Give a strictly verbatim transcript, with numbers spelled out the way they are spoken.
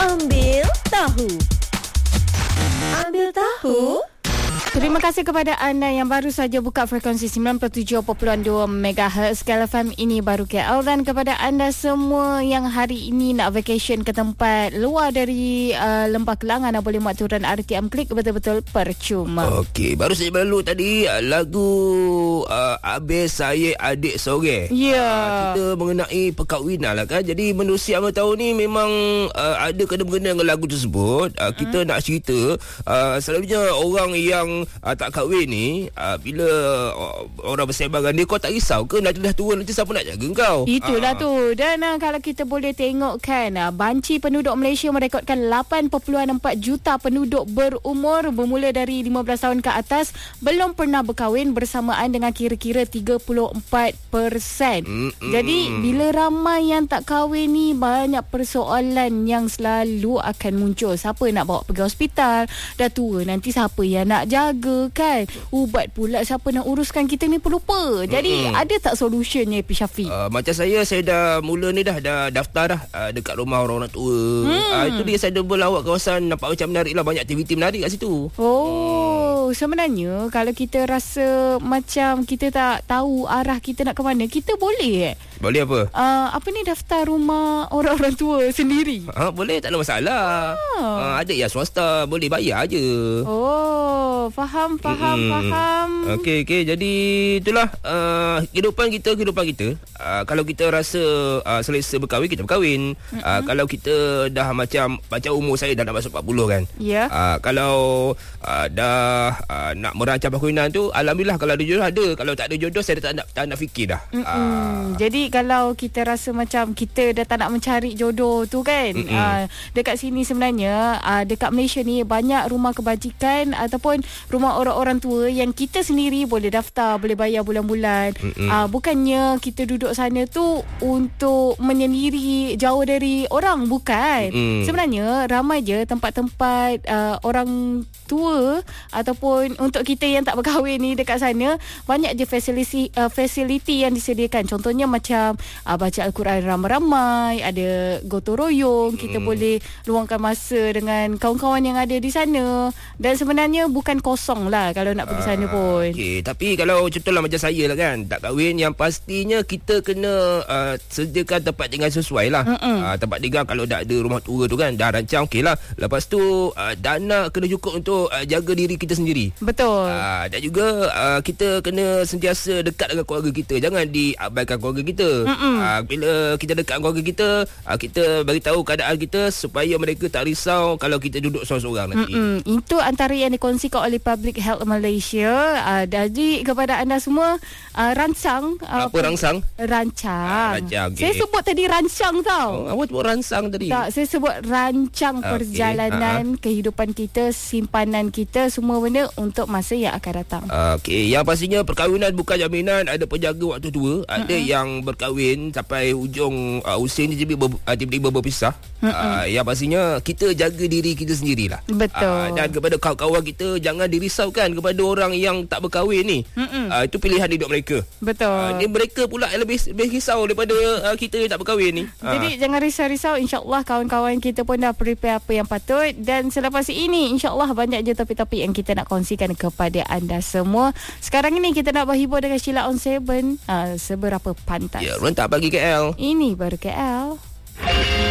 Ambil tahu. Ambil tahu. Terima kasih kepada anda yang baru saja buka frekuensi sembilan puluh tujuh perpuluhan dua megahertz K L F M. Ini baru K L. Dan kepada anda semua yang hari ini nak vacation ke tempat luar dari uh, Lembah Kelang, anda boleh muat turun R T M Klik, betul-betul percuma. Okey, baru saja berlalu tadi uh, lagu uh, Habis Saya Adik Sore. Ya. Yeah. Uh, kita mengenai perkahwinan lah kan. Jadi menerusi awal tahun ni memang uh, ada kena-mengena dengan lagu tersebut. Uh, kita hmm. nak cerita uh, selalunya orang yang Uh, tak kahwin ni, uh, bila uh, orang bersembang dia, kau tak risau ke nanti dah tua, nanti siapa nak jaga kau? Itulah uh. tu. Dan uh, kalau kita boleh tengok kan, uh, banci penduduk Malaysia merekodkan lapan perpuluhan empat juta penduduk berumur bermula dari lima belas tahun ke atas belum pernah berkahwin, bersamaan dengan kira-kira tiga puluh empat peratus. Mm-mm. Jadi bila ramai yang tak kahwin ni, banyak persoalan yang selalu akan muncul. Siapa nak bawa pergi hospital? Dah tua nanti siapa yang nak jaga kan? Ubat pula siapa nak uruskan, kita ni pelupa. Jadi mm-hmm. ada tak solutionnya, P. Syafiq? Uh, macam saya, saya dah mula ni dah dah daftar dah uh, dekat rumah orang-orang tua. Hmm. Uh, itu dia, saya dah berlawak kawasan, nampak macam menarik lah, banyak aktiviti menarik kat situ. Oh, hmm. sebenarnya kalau kita rasa macam kita tak tahu arah kita nak ke mana, kita boleh eh? Boleh apa? Uh, apa ni, daftar rumah orang-orang tua sendiri? Ha, boleh, tak ada masalah. Ah. Uh, ada yang swasta, boleh bayar je. Oh, faham, faham, hmm. faham. Okey, okey. Jadi itulah uh, kehidupan kita, kehidupan kita. Uh, kalau kita rasa uh, selesa berkahwin, kita berkahwin. Mm-hmm. Uh, kalau kita dah macam macam umur saya dah nak masuk empat puluh kan. Ya. Yeah. Uh, kalau uh, dah uh, nak merancang perkahwinan tu, alhamdulillah kalau ada jodoh ada. Kalau tak ada jodoh, saya dah tak nak tak nak fikir dah. Uh, Jadi kalau kita rasa macam kita dah tak nak mencari jodoh tu kan, uh, dekat sini sebenarnya uh, dekat Malaysia ni banyak rumah kebajikan ataupun rumah orang-orang tua yang kita sendiri boleh daftar, boleh bayar bulan-bulan. Uh, bukannya kita duduk sana tu untuk menyendiri jauh dari orang, bukan. Mm-mm. Sebenarnya ramai je tempat-tempat uh, orang tua ataupun untuk kita yang tak berkahwin ni dekat sana, banyak je fasiliti uh, fasiliti yang disediakan. Contohnya macam uh, baca Al-Quran ramai-ramai, ada gotong royong, kita mm. boleh luangkan masa dengan kawan-kawan yang ada di sana. Dan sebenarnya bukan kosong lah kalau nak pergi sana pun. Okey, tapi kalau contohlah macam saya lah kan, tak kahwin, yang pastinya kita kena uh, sediakan tempat tinggal sesuai lah. Uh, tempat tinggal kalau dah ada rumah tua tu kan, dah rancang okey lah. Lepas tu uh, dana kena cukup untuk uh, jaga diri kita sendiri. Betul. Uh, dan juga uh, kita kena sentiasa dekat dengan keluarga kita. Jangan diabaikan keluarga kita. Uh, bila kita dekat dengan keluarga kita, uh, kita beritahu keadaan kita supaya mereka tak risau kalau kita duduk seorang-seorang nanti. Mm-mm. Itu antara yang dikongsikan oleh Public Health Malaysia. Uh, jadi kepada anda semua, uh, rancang. Uh, apa rangsang? Rancang. Ah, rancang okay. Saya sebut tadi rancang tau. Oh, awak sebut rancang tadi. Tak, saya sebut rancang okay. perjalanan uh-huh. kehidupan kita, simpanan kita, semua benda untuk masa yang akan datang. Okey, yang pastinya perkahwinan bukan jaminan ada penjaga waktu tua. Ada uh-huh. yang berkahwin sampai hujung uh, usia ni tiba-tiba, uh, tiba-tiba berpisah. Uh-huh. Uh, yang pastinya kita jaga diri kita sendirilah. Betul. Uh, dan kepada kawan-kawan kita, jangan dirisaukan kepada orang yang tak berkahwin ni. Uh, itu pilihan hidup mereka. Betul. Uh, ni mereka pula yang lebih, lebih risau daripada uh, kita yang tak berkahwin ni. Jadi uh. jangan risau-risau. InsyaAllah kawan-kawan kita pun dah prepare apa yang patut. Dan selepas ini InsyaAllah banyak je topik-topik yang kita nak kongsikan kepada anda semua. Sekarang ini kita nak berhibur dengan Sheila on tujuh. uh, Seberapa pantas. Ya, rentak pagi K L. Ini baru K L.